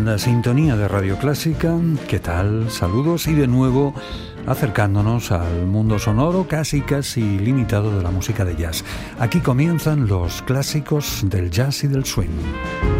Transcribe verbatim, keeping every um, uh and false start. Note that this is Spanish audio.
la sintonía de Radio Clásica. ¿Qué tal? Saludos y de nuevo acercándonos al mundo sonoro casi casi limitado de la música de jazz. Aquí comienzan los clásicos del jazz y del swing.